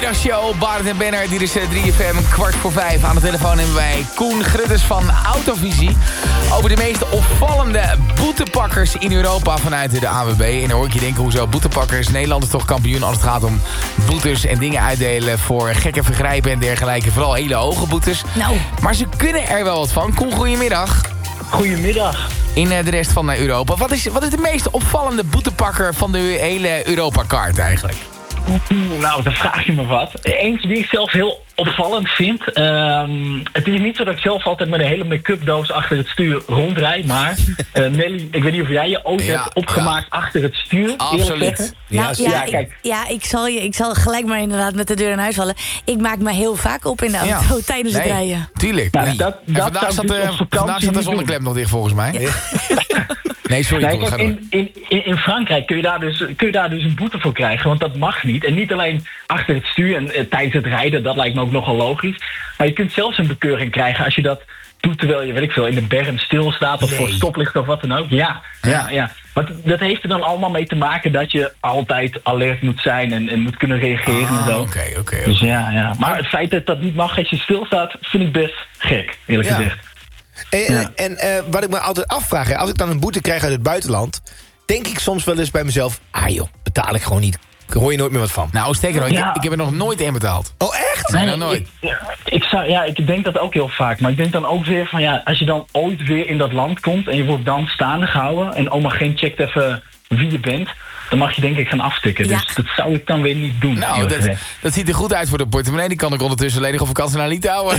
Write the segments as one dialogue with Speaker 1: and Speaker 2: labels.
Speaker 1: Middagshow, Bart en Benner, dit is 3FM, 4:15. Aan de telefoon hebben wij Koen Grutters van Autovisie. Over de meest opvallende boetepakkers in Europa vanuit de ANWB. En dan hoor ik je denken, hoezo boetepakkers? Nederland is toch kampioen als het gaat om boetes en dingen uitdelen voor gekke vergrijpen en dergelijke. Vooral hele hoge boetes.
Speaker 2: Nou.
Speaker 1: Maar ze kunnen er wel wat van. Koen, goedemiddag.
Speaker 3: Goedemiddag.
Speaker 1: In de rest van Europa. Wat is de meest opvallende boetepakker van de hele Europa-kaart eigenlijk?
Speaker 3: Nou, dan vraag je me wat. Eentje die ik zelf heel opvallend vind. Het is niet zo dat ik zelf altijd met een hele make-up doos achter het stuur rondrijd. Maar Nelly, ik weet niet of jij je auto hebt opgemaakt achter het stuur.
Speaker 1: Absoluut.
Speaker 3: Kijk.
Speaker 2: Ik zal gelijk maar inderdaad met de deur in huis vallen. Ik maak me heel vaak op in de auto tijdens het rijden.
Speaker 1: Tuurlijk.
Speaker 3: Nou,
Speaker 1: vandaag staat de zonneklep nog dicht volgens mij. Ja. Nee, sorry.
Speaker 3: Nee, kijk, in Frankrijk kun je daar dus een boete voor krijgen. Want dat mag niet. En niet alleen achter het stuur en tijdens het rijden. Dat lijkt me ook nogal logisch. Maar je kunt zelfs een bekeuring krijgen als je dat doet terwijl je, weet ik veel, in de berm stilstaat of voor stoplicht of wat dan ook. Ja. Maar dat heeft er dan allemaal mee te maken dat je altijd alert moet zijn en moet kunnen reageren en zo.
Speaker 1: Oké.
Speaker 3: Dus ja. Maar het feit dat dat niet mag als je stilstaat, vind ik best gek, eerlijk gezegd.
Speaker 4: En wat ik me altijd afvraag, hè, als ik dan een boete krijg uit het buitenland, denk ik soms wel eens bij mezelf, betaal ik gewoon niet. Daar hoor je nooit meer wat van.
Speaker 1: Nou, sterker nog, ik heb er nog nooit in betaald.
Speaker 4: Oh, echt?
Speaker 1: Nee, nog nooit.
Speaker 3: Ik denk dat ook heel vaak. Maar ik denk dan ook weer van, als je dan ooit weer in dat land komt en je wordt dan staande gehouden en oma geen checkt even wie je bent, dan mag je denk ik gaan aftikken. Ja. Dus dat zou ik dan weer niet doen.
Speaker 1: Nou, dat ziet er goed uit voor de portemonnee. Die kan ik ondertussen ledig op vakantie naar Litouwen.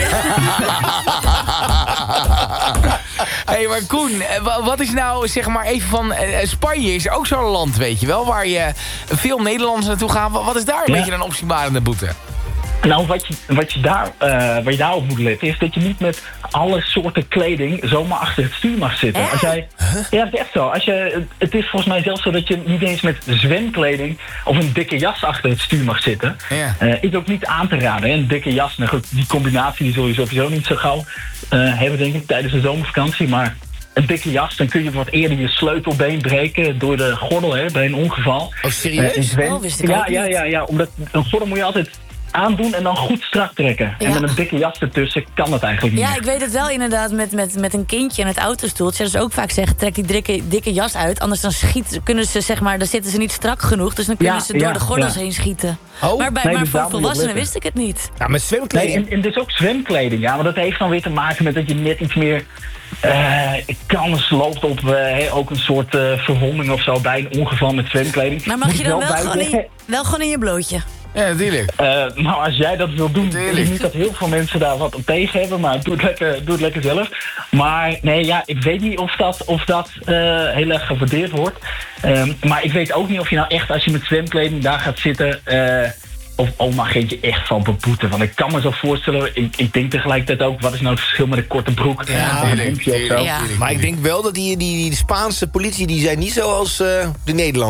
Speaker 1: Hey, maar Koen, wat is nou, zeg maar even van Spanje is ook zo'n land, weet je wel, waar je veel Nederlanders naartoe gaan. Wat is daar een beetje een opzienbarende boete?
Speaker 3: Nou, wat je daar op moet letten is dat je niet met alle soorten kleding zomaar achter het stuur mag zitten. Als jij, ja, het is echt zo. Het is volgens mij zelfs zo dat je niet eens met zwemkleding of een dikke jas achter het stuur mag zitten. Ja. Is ook niet aan te raden. Hè? Een dikke jas, nou goed, die combinatie die zul je sowieso niet zo gauw hebben, denk ik, tijdens de zomervakantie. Maar een dikke jas, dan kun je wat eerder je sleutelbeen breken door de gordel, hè, bij een ongeval.
Speaker 4: Oh, serieus?
Speaker 2: Wist ik ook niet.
Speaker 3: Ja, omdat een gordel moet je altijd aandoen en dan goed strak trekken. Ja. En met een dikke jas ertussen kan dat eigenlijk niet.
Speaker 2: Ja, ik weet het wel inderdaad met een kindje en het autostoeltje. Dat ze ook vaak zeggen, trek die dikke jas uit. Anders dan kunnen ze, zeg maar, dan zitten ze niet strak genoeg. Dus dan kunnen ze door de gordels heen schieten.
Speaker 4: Oh,
Speaker 2: maar voor volwassenen wist ik het niet.
Speaker 4: Ja, met zwemkleding.
Speaker 3: Nee, en dus ook zwemkleding. Ja, maar dat heeft dan weer te maken met dat je net iets meer kans loopt op ook een soort verwonding of zo bij een ongeval met zwemkleding.
Speaker 2: Maar mag je dan wel gewoon in je blootje?
Speaker 1: Ja, natuurlijk.
Speaker 3: Nou, als jij dat wil doen, denk ik niet dat heel veel mensen daar wat op tegen hebben, maar doe het lekker zelf. Maar nee, ja, ik weet niet of dat heel erg gewaardeerd wordt. Maar ik weet ook niet of je nou echt, als je met zwemkleding daar gaat zitten, of oma geeft je echt van beboeten. Want ik kan me zo voorstellen, ik denk tegelijkertijd ook, wat is nou het verschil met een korte broek of een hemdje of zo.
Speaker 4: Maar ik denk wel dat die Spaanse politie, die zijn niet zoals de Nederlandse.